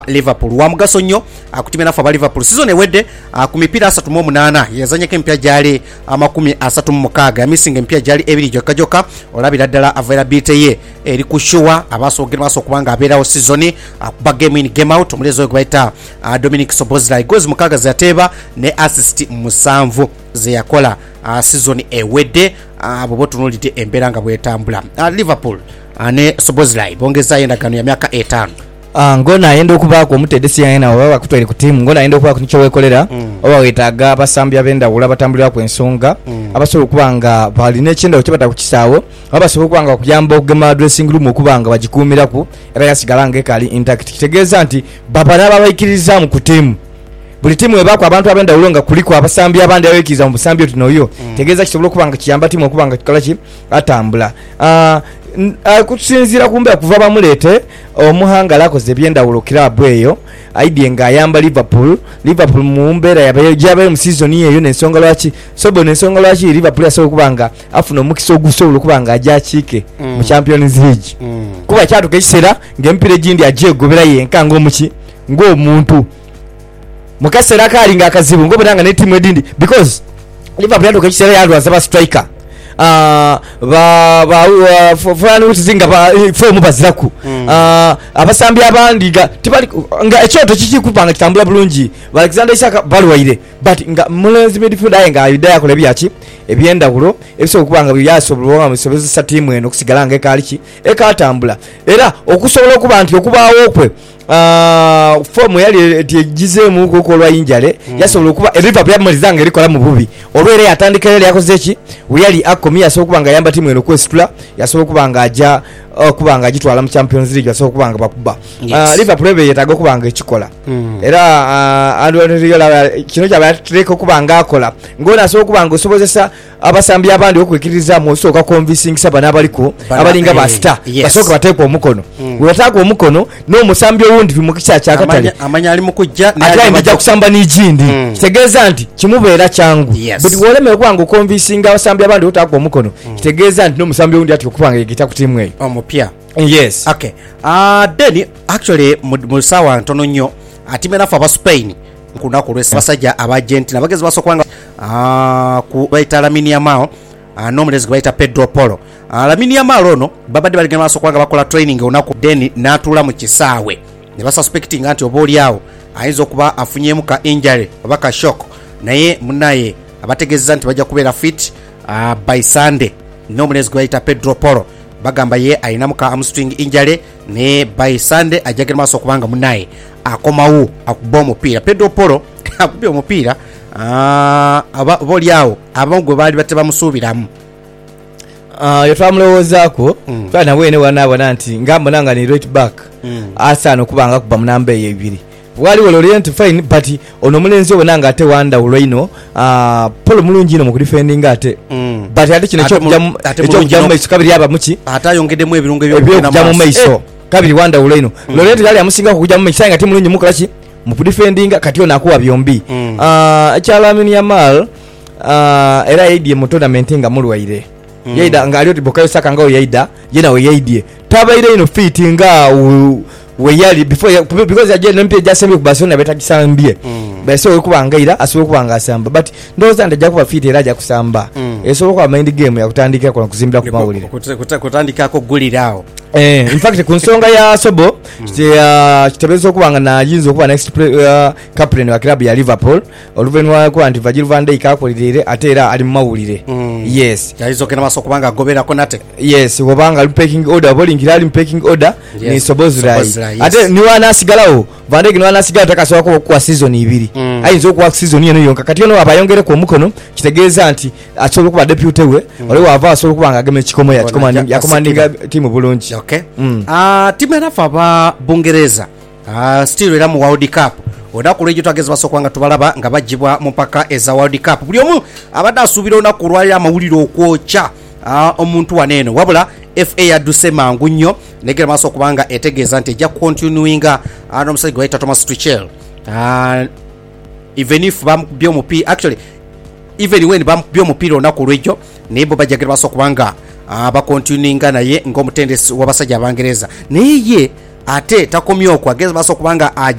Liverpool wa mugaso nnyo akutimira nafa ba Liverpool season ewedde ku mipiira 38 yazanyeko empya jali 36 missing empya jali ebiri joka olabira ddala availability ye eri kushuwa abasogera baso kubanga abeerawo season akuba game in game out omulezo gwe bayita Dominic Szoboszlai goals mukaga zateba ne assist 7 ze yakola season ewedde abo tunulite embeera nga bwetambula Liverpool ne Szoboszlai bongeza endagano ya myaka 5 ngona ayenda okubaako omutedesi yena oba bakutwale ku timu ngona ayenda okubaako nicho wekolera oba wetaaga abasambi abenda wula batambulira ku ensonga abasobola okubanga balina ekyenda kye bata ku kisaawo abasobola okubanga okuyamba okugema dressing room okubanga bagikuumirako era yasigala ng'ekali intact kitegeeza nti baba n'ababayikiriza mu ku timu buli timu ebaako abantu abenda ulonga kuliko abasambi abandi abekiza mu busambi otino yo tegeeza kisobola okubanga kiyamba timu okubanga kikola ki atambula kusinzira kumbe kuva bamulete omuhanga lakoze byendawulo club eyo aidie nga ayamba Liverpool mu mbeera yabaye mu season eyo n'ensonga lwaki sobo n'ensonga lwaki Liverpool yasobola kubanga afuna omukisa ogusobola kubanga ajachike mu Champions League kuba kyatuka ekisera ng'empira egindi ajegobera yenka ng'omuki ng'omuntu mukasera kali nga akazibu ng'obanga ne timu edindi because Liverpool yatuka ekisera yalwaza ba striker fulani utizinga form baziraku abasambi abandi tibali nga ekyoto kikikupanga kitambula bulungi Alexander Isaka balwaire but nga mulenzi midfield aye nga ayida yakola byaki ebyendawulo ebisobola kubanga byasobola musobeza timu eno kusigala nga ekaliki ekatambula era okusobola okuba nti okubaawo okwe form yali tejizemu kukolwa injale yasobola okuba Liverpool yamalizanga erikola mu bubi olwere yatandika yali yakoze ki yali akomia yasobola kubanga yamba timu eno kwesitula yasobola kubanga aja kubanga agitwala mu Champions League yasobola kubanga bakuba Liverpool ebe yetaga kubanga ekikola era kino kyabatreka kubanga akola ngona asobola kubanga osobozesa abasambi abandi okwekiriza mu soka convincing saba nabaliko abalinga ba star basoka bateekwa omukono wetagwa omukono no musambi owundi bimukisa kyakatale amanya ali mukujja n'ajja kusamba n'ijindi kitegeeza nti kimubeera kyangu but woleme kubanga convincing abasambi abandi otagwa omukono kitegeeza nti no musambi owundi ati okubanga yegita ku timu eyo omupya yes okay then actually mu sawa ntono nnyo atimena fa ba Spain kunako lwesa basajja aba Argentina bagezi basokwanga ku baita Lamine Yamal nomulezi baita Pedro Porro Lamine Yamal ono babadde baligema basokwanga bakola training onako then natula mu kisaawe ne basuspecting anti oboli yawo ayinza okuba afunyemu ka injury oba ka shock naye munaye abategezza nti bajja kubeera fit by Sunday nomulezi baita Pedro Porro bagamba ye ayinamu ka hamstring injury ne by Sunday ajagera maso kubanga munaye akomawo akuba omupiira Pedro Porro akubye omupiira aboli yawo abangwe bali bateba musuubiramu yotwamulowoozaako twana wene wanabona nti ngamba nanga ni right back asano kubanga kuba munamba eyebiri waliwo Lorient fine but ono mulenzi obonanga ate wanda ulwaino Paul mulungi no mu defending ate but ate kino ekyo maiso kabiri aba muki atayongedemu ebirungo ebyo mu maiso kabiri wanda ulwaino Lorient yali amusinga kujja mu maiso nga timu mulungi mukola ki mu defending kati ona akuwa byombi Lamine Yamal era yaidye mu tournament nga mulwaire yaida nga aliyo Bukayo Saka nga yaida yena we yaidye tabaire ino fit nga weyali before because agenda mpye jasembe ku Barcelona betakisambye bese okubangaira asobola kubanga asamba but ndoza ndaja kuba fit era aja kusamba esobola kwa mind game ya kutandika kwa kuzimbira ku mawulire kutandika ko gulirawo in fact ku nsonga ya Sobo kitebezo okubanga na yinzo okuba next captain wa club ya Liverpool oluvenwa ko anti Virgil van Dijk akolirire atera ali mu mawulire yes yaizo kena maso kubanga agobera ko nate yes obanga packing order bowling ali packing order ni Szoboszlai ate ni wana sigalawo Van Dijk ni wana sigala takasoka kwa season 2 ayinzo okuwa season yeno yonka kati ono abayongere ku mukono kitegeeza nti asobola kuba deputy we oli wava asobola kubanga ageme kikomo ya commanding timu bulungi okay timu erafa ba Bungereza still era mu World Cup onaku lwejo twagezi basokwanga tubalaba nga bajibwa mu mpaka eza World Cup buli omu abadde asuubira onaku lwali amawulire okwokya omuntu waneeno wabula FA yadduse mangu nnyo negera maaso okubanga etegeeza nti ejja continuinga n'omusajja gwe bayita Thomas Tuchel even if bamukubye omupiira actually even when bamukubye omupiira onaku lwejo naye bo bajjagera maaso okubanga bakontininga naye ng'omutendesi w'abasajja abangereza naye ye ate takomye okwo agezi maaso okubanga